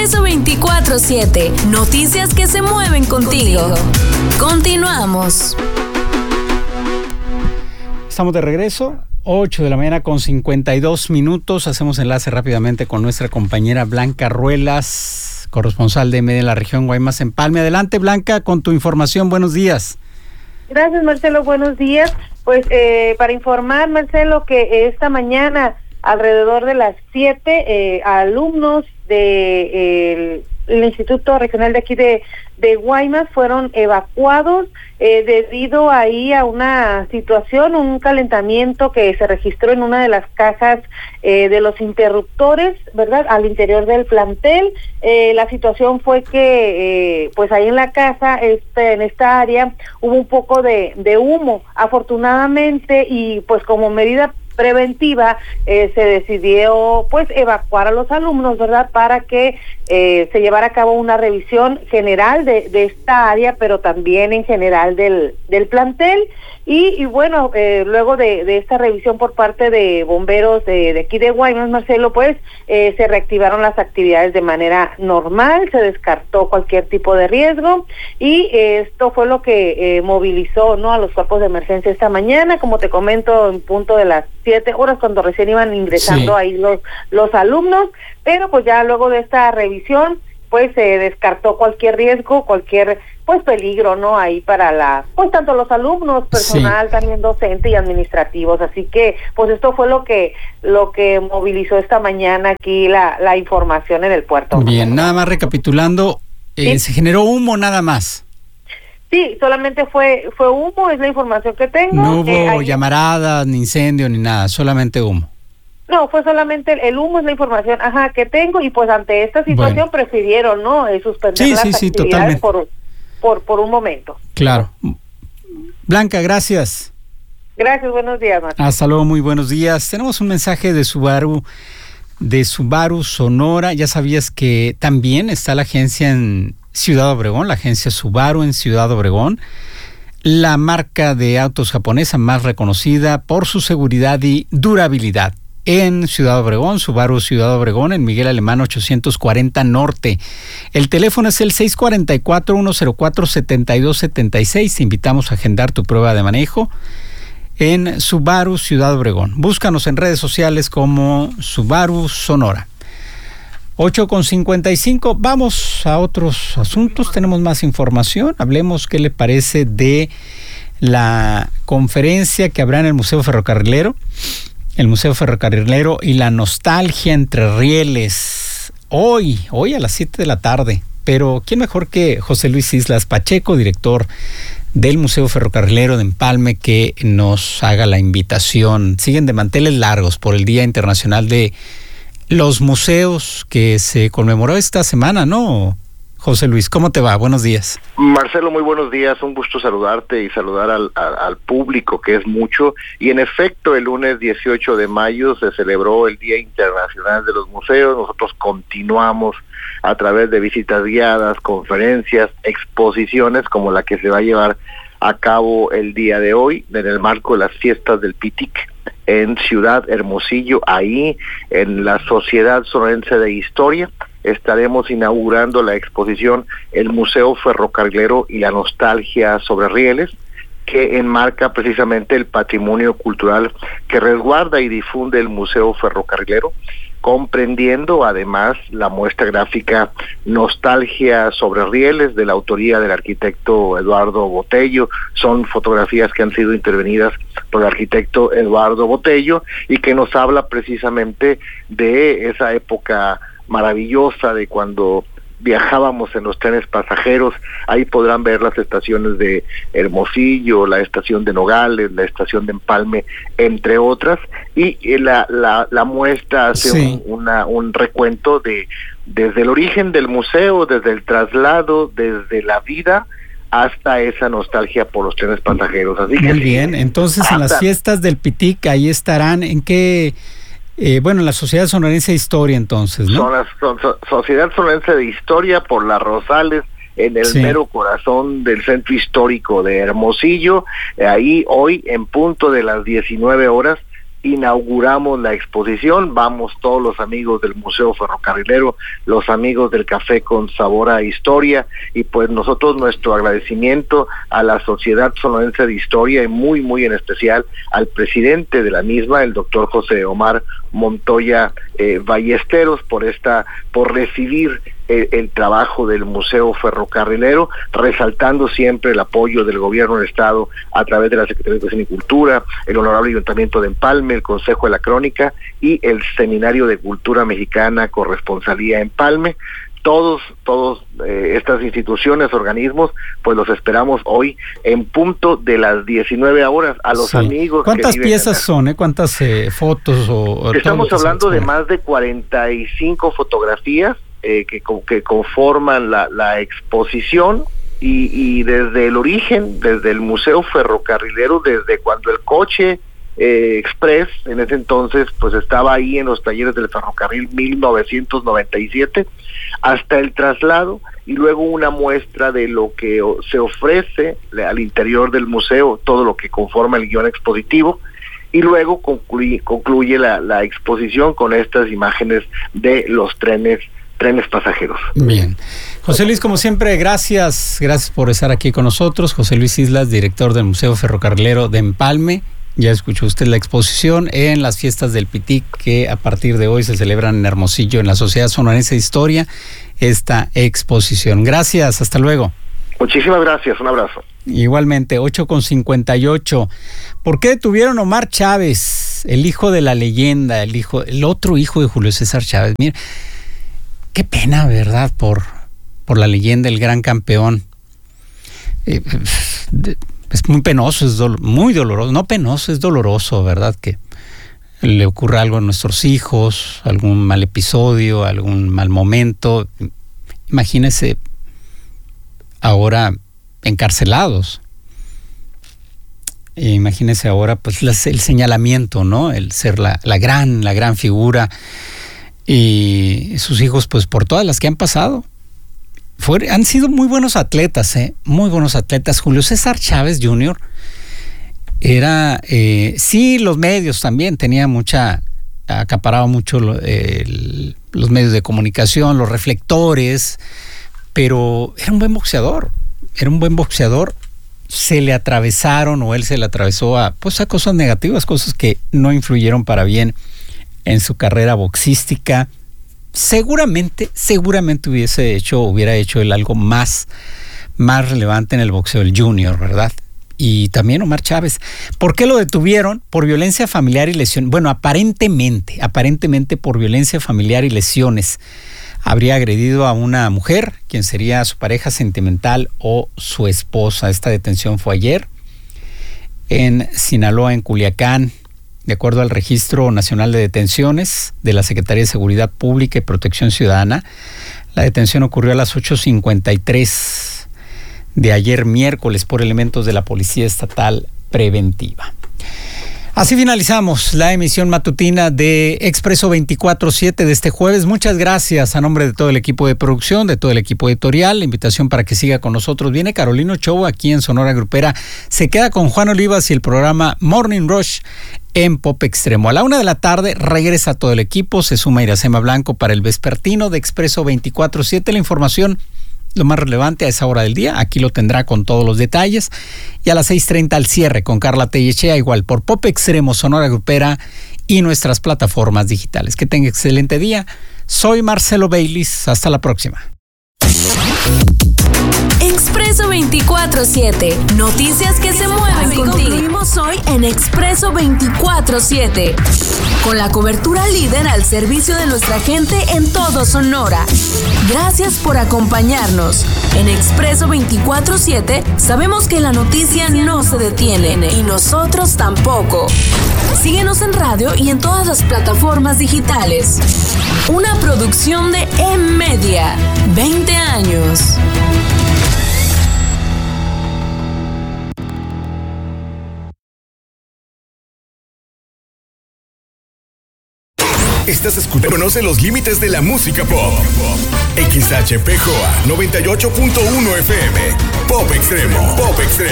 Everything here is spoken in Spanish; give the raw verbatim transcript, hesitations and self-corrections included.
Progreso veinticuatro siete. Noticias que se mueven contigo. Continuamos. Estamos de regreso. ocho de la mañana con cincuenta y dos minutos. Hacemos enlace rápidamente con nuestra compañera Blanca Ruelas, corresponsal de M D en la región Guaymas Empalme. Adelante, Blanca, con tu información. Buenos días. Gracias, Marcelo. Buenos días. Pues eh, para informar, Marcelo, que esta mañana alrededor de las siete eh, alumnos de eh, el Instituto Regional de aquí de, de Guaymas fueron evacuados eh, debido ahí a una situación, un calentamiento que se registró en una de las cajas eh, de los interruptores, ¿verdad?, al interior del plantel. Eh, la situación fue que eh, pues ahí en la casa, este, en esta área, hubo un poco de, de humo. Afortunadamente, y pues como medida preventiva, eh, se decidió pues evacuar a los alumnos, ¿verdad?, para que eh, se llevara a cabo una revisión general de, de esta área, pero también en general del, del plantel. Y, y bueno, eh, luego de, de esta revisión por parte de bomberos de, de aquí de Guaymas, Marcelo, pues eh, se reactivaron las actividades de manera normal, se descartó cualquier tipo de riesgo, y eh, esto fue lo que eh, movilizó, ¿no?, a los cuerpos de emergencia esta mañana, como te comento, en punto de las siete horas, cuando recién iban ingresando sí. ahí los, los alumnos, pero pues ya luego de esta revisión, pues se eh, descartó cualquier riesgo, cualquier pues peligro, ¿no?, ahí para la, pues tanto los alumnos, personal, sí. también docente y administrativos. Así que pues esto fue lo que lo que movilizó esta mañana aquí la, la información en el puerto. Bien, nada más recapitulando, eh, ¿sí? ¿Se generó humo nada más? Sí, solamente fue fue humo, es la información que tengo. No hubo eh, ahí... llamaradas, ni incendio, ni nada, solamente humo. No, fue solamente el, el humo, es la información, ajá, que tengo, y pues ante esta situación bueno. prefirieron, ¿no?, eh, suspender sí, las sí, sí, actividades totalmente. por, por por un momento. Claro. Blanca, gracias. Gracias, buenos días, Martín. Hasta luego, muy buenos días. Tenemos un mensaje de Subaru, de Subaru Sonora. Ya sabías que también está la agencia en Ciudad Obregón, la agencia Subaru en Ciudad Obregón, la marca de autos japonesa más reconocida por su seguridad y durabilidad. En Ciudad Obregón, Subaru Ciudad Obregón, en Miguel Alemán ochocientos cuarenta Norte. El teléfono es el seis cuatro cuatro, uno cero cuatro, siete dos siete seis. Te invitamos a agendar tu prueba de manejo en Subaru Ciudad Obregón. Búscanos en redes sociales como Subaru Sonora. ocho con cincuenta y cinco. Vamos a otros asuntos. Tenemos más información. Hablemos qué le parece de la conferencia que habrá en el Museo Ferrocarrilero. El Museo Ferrocarrilero y la nostalgia entre rieles. Hoy, hoy a las siete de la tarde. Pero ¿quién mejor que José Luis Islas Pacheco, director del Museo Ferrocarrilero de Empalme, que nos haga la invitación? Siguen de manteles largos por el Día Internacional de los Museos, que se conmemoró esta semana, ¿no? José Luis, ¿cómo te va? Buenos días. Marcelo, muy buenos días, un gusto saludarte y saludar al, al, al público, que es mucho. Y en efecto, el lunes dieciocho de mayo se celebró el Día Internacional de los Museos. Nosotros continuamos a través de visitas guiadas, conferencias, exposiciones, como la que se va a llevar a cabo el día de hoy, en el marco de las fiestas del Pitic, en Ciudad Hermosillo, ahí en la Sociedad Sonorense de Historia. Estaremos inaugurando la exposición El Museo Ferrocarrilero y la Nostalgia sobre Rieles, que enmarca precisamente el patrimonio cultural que resguarda y difunde el Museo Ferrocarrilero, comprendiendo además la muestra gráfica Nostalgia sobre Rieles, de la autoría del arquitecto Eduardo Botello. Son fotografías que han sido intervenidas por el arquitecto Eduardo Botello y que nos habla precisamente de esa época maravillosa de cuando viajábamos en los trenes pasajeros. Ahí podrán ver las estaciones de Hermosillo, la estación de Nogales, la estación de Empalme, entre otras, y la la, la muestra hace sí. un, una, un recuento de desde el origen del museo, desde el traslado, desde la vida hasta esa nostalgia por los trenes pasajeros. Así que muy bien, sí, entonces hasta en las fiestas del Pitic ahí estarán. ¿En qué? Eh, bueno, la Sociedad Sonorense de Historia, entonces, ¿no? Son la son, son, Sociedad Sonorense de Historia, por las Rosales, en el sí. mero corazón del centro histórico de Hermosillo. Eh, ahí hoy, en punto de las diecinueve horas, inauguramos la exposición, vamos todos los amigos del Museo Ferrocarrilero, los amigos del Café con Sabor a Historia, y pues nosotros nuestro agradecimiento a la Sociedad Sonorense de Historia y muy muy en especial al presidente de la misma, el doctor José Omar Montoya eh, Ballesteros, por esta, por recibir el, el trabajo del Museo Ferrocarrilero, resaltando siempre el apoyo del gobierno del estado a través de la Secretaría de Educación y Cultura, el Honorable Ayuntamiento de Empalme, el Consejo de la Crónica y el Seminario de Cultura Mexicana Corresponsalía Empalme. Todos, todos eh, estas instituciones, organismos, pues los esperamos hoy en punto de las diecinueve horas a los sí. amigos. ¿Cuántas que piezas son? Eh? ¿Cuántas eh, fotos? O, o Estamos hablando de más de cuarenta y cinco fotografías eh, que, que conforman la, la exposición y, y desde el origen, desde el Museo Ferrocarrilero, desde cuando el coche Eh, Express, en ese entonces, pues estaba ahí en los talleres del ferrocarril mil novecientos noventa y siete, hasta el traslado, y luego una muestra de lo que se ofrece al interior del museo, todo lo que conforma el guión expositivo, y luego concluye, concluye la, la exposición con estas imágenes de los trenes trenes pasajeros. Bien. José Luis, como siempre, gracias, gracias por estar aquí con nosotros. José Luis Islas, director del Museo Ferrocarrilero de Empalme. Ya escuchó usted la exposición en las fiestas del Pitic, que a partir de hoy se celebran en Hermosillo, en la Sociedad Sonorense de Historia, esta exposición. Gracias, hasta luego. Muchísimas gracias, un abrazo. Igualmente, ocho con cincuenta y ocho. ¿Por qué detuvieron a Omar Chávez, el hijo de la leyenda, el hijo, el otro hijo de Julio César Chávez? Mira, qué pena, ¿verdad? Por, por la leyenda, el gran campeón. Eh, de, Es muy penoso, es do- muy doloroso, no penoso, es doloroso, ¿verdad? Que le ocurra algo a nuestros hijos, algún mal episodio, algún mal momento. Imagínese ahora encarcelados. E imagínese ahora pues las, el señalamiento, ¿no? El ser la, la gran, la gran figura. Y sus hijos, pues por todas las que han pasado. Fue, han sido muy buenos atletas, ¿eh? Muy buenos atletas. Julio César Chávez junior era, eh, sí, los medios también, tenía mucha, acaparaba mucho eh, el, los medios de comunicación, los reflectores, pero era un buen boxeador, era un buen boxeador. Se le atravesaron, o él se le atravesó a, pues a cosas negativas, cosas que no influyeron para bien en su carrera boxística. Seguramente, seguramente hubiese hecho, hubiera hecho él algo más, más relevante en el boxeo, el junior, ¿verdad? Y también Omar Chávez. ¿Por qué lo detuvieron? Por violencia familiar y lesión. Bueno, aparentemente, aparentemente por violencia familiar y lesiones. Habría agredido a una mujer, quien sería su pareja sentimental o su esposa. Esta detención fue ayer en Sinaloa, en Culiacán. De acuerdo al Registro Nacional de Detenciones de la Secretaría de Seguridad Pública y Protección Ciudadana, la detención ocurrió a las ocho cincuenta y tres de ayer miércoles por elementos de la Policía Estatal Preventiva. Así finalizamos la emisión matutina de Expreso veinticuatro siete de este jueves. Muchas gracias a nombre de todo el equipo de producción, de todo el equipo editorial. La invitación para que siga con nosotros. Viene Carolina Ochoa aquí en Sonora Grupera. Se queda con Juan Olivas y el programa Morning Rush en Pop Extremo. A la una de la tarde regresa todo el equipo. Se suma Iracema Blanco para el vespertino de Expreso veinticuatro siete. La información, lo más relevante a esa hora del día, aquí lo tendrá con todos los detalles. Y a las seis treinta al cierre con Carla Tellechea, igual por Pop Extremo, Sonora Grupera y nuestras plataformas digitales. Que tenga excelente día. Soy Marcelo Baylis. Hasta la próxima. Expreso veinticuatro siete. Noticias que se mueven contigo. Concluimos hoy en Expreso veinticuatro siete. Con la cobertura líder al servicio de nuestra gente en todo Sonora. Gracias por acompañarnos. En Expreso veinticuatro siete sabemos que la noticia no se detiene y nosotros tampoco. Síguenos en radio y en todas las plataformas digitales. Una producción de E-Media. veinte años. Estás escuchando. Conoce los límites de la música pop. X H P J A noventa y ocho punto uno F M. Pop Extremo. Pop Extremo.